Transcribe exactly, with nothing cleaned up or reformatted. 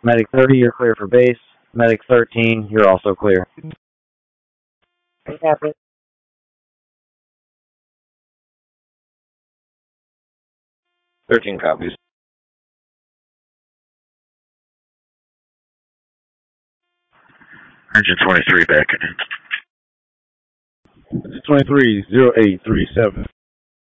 Medic thirty, you're clear for base. Medic thirteen, you're also clear. Copy. thirteen copies. Engine twenty-three backing in. twenty-three, zero eight three seven.